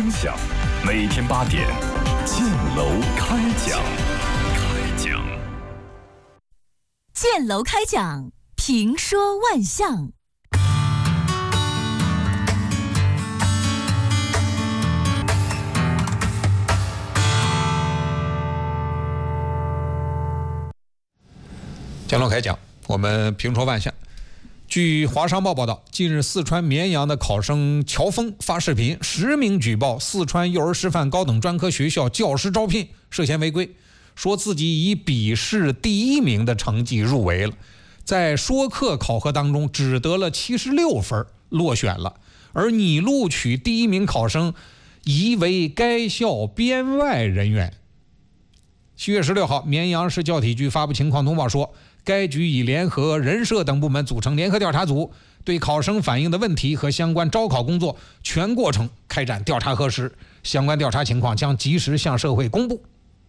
享，每天8点，建楼开讲。 建楼开讲，评说万象。 建楼开讲，我们评说万象。据华商报报道，近日四川绵阳的考生乔峰发视频实名举报四川幼儿师范高等专科学校教师招聘涉嫌违规，说自己以笔试第1名的成绩入围了，在说课考核当中只得了76分落选了，而拟录取第1名考生疑为该校编外人员。7月16号，绵阳市教体局发布情况通报说，该局已联合人社等部门组成联合调查组，对考生反映的问题和相关招考工作全过程开展调查核实，相关调查情况将及时向社会公布。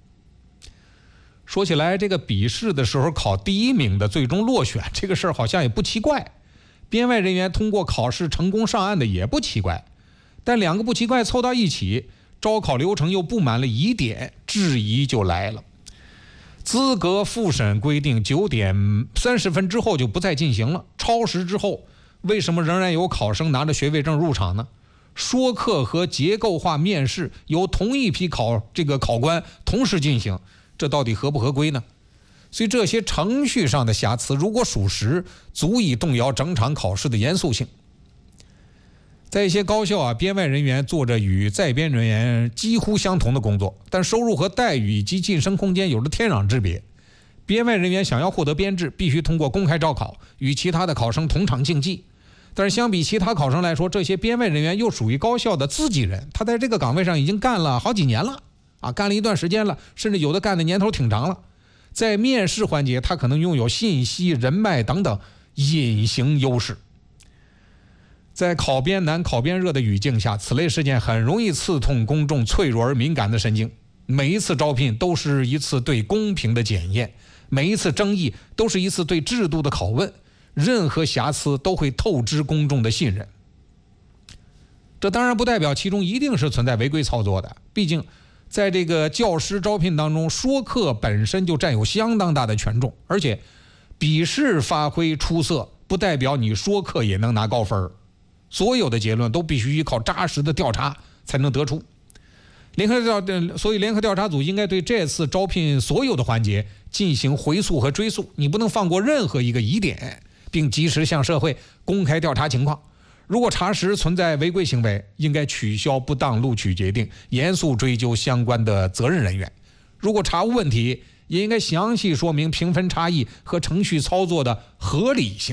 说起来，这个笔试的时候考第1名的最终落选，这个事儿好像也不奇怪，编外人员通过考试成功上岸的也不奇怪，但两个不奇怪凑到一起，招考流程又布满了疑点，质疑就来了。资格复审规定9点30分之后就不再进行了，超时之后为什么仍然有考生拿着学位证入场呢？说课和结构化面试由同一批考官同时进行，这到底合不合规呢？所以这些程序上的瑕疵如果属实，足以动摇整场考试的严肃性。在一些高校编外人员做着与在编人员几乎相同的工作，但收入和待遇以及晋升空间有着天壤之别。编外人员想要获得编制，必须通过公开招考，与其他的考生同场竞技。但是相比其他考生来说，这些编外人员又属于高校的自己人，他在这个岗位上已经干了好几年了干了一段时间了，甚至有的干的年头挺长了。在面试环节，他可能拥有信息、人脉等等隐形优势。在考编难、考编热的语境下，此类事件很容易刺痛公众脆弱而敏感的神经。每一次招聘都是一次对公平的检验，每一次争议都是一次对制度的拷问，任何瑕疵都会透支公众的信任。这当然不代表其中一定是存在违规操作的，毕竟在这个教师招聘当中，说课本身就占有相当大的权重，而且笔试发挥出色不代表你说课也能拿高分，所有的结论都必须依靠扎实的调查才能得出。所以联合调查组应该对这次招聘所有的环节进行回溯和追溯，你不能放过任何一个疑点，并及时向社会公开调查情况。如果查实存在违规行为，应该取消不当录取决定，严肃追究相关的责任人员。如果查无问题，也应该详细说明评分差异和程序操作的合理性。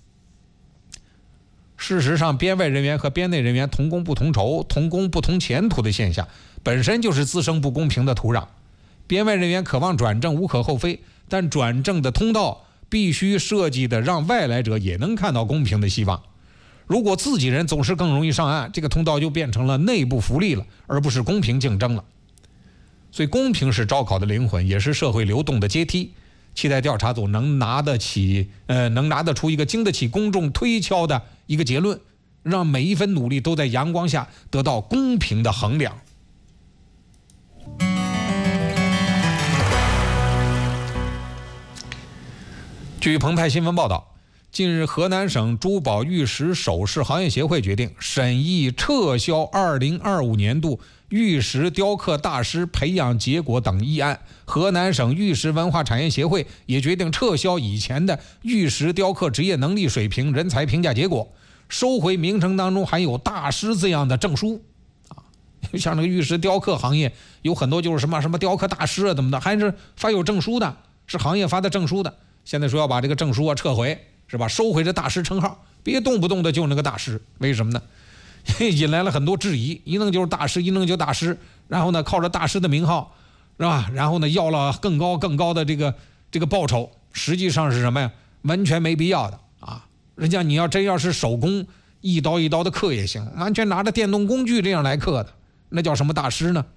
事实上，编外人员和编内人员同工不同酬、同工不同前途的现象，本身就是滋生不公平的土壤。编外人员渴望转正无可厚非，但转正的通道必须设计的让外来者也能看到公平的希望。如果自己人总是更容易上岸，这个通道就变成了内部福利了，而不是公平竞争了。所以公平是招考的灵魂，也是社会流动的阶梯。期待调查组能拿得出一个经得起公众推敲的一个结论，让每一分努力都在阳光下得到公平的衡量。据澎湃新闻报道，近日河南省珠宝玉石首饰行业协会决定审议撤销2025年度玉石雕刻大师培养结果等议案。河南省玉石文化产业协会也决定撤销以前的玉石雕刻职业能力水平人才评价结果，收回名称当中含有大师这样的证书像这个玉石雕刻行业有很多就是什么雕刻大师怎么的，还是发有证书的，是行业发的证书的。现在说要把这个证书撤回，是吧？收回这大师称号，别动不动的就那个大师。为什么呢？引来了很多质疑，一弄就是大师，一弄就大师，然后呢靠着大师的名号，是吧？然后呢要了更高的这个报酬，实际上是什么呀？完全没必要的人家你要真要是手工一刀一刀的刻也行，完全拿着电动工具这样来刻的，那叫什么大师呢？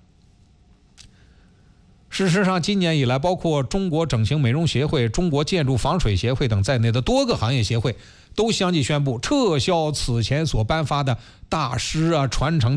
事实上，今年以来，包括中国整形美容协会、中国建筑防水协会等在内的多个行业协会都相继宣布撤销此前所颁发的大师传承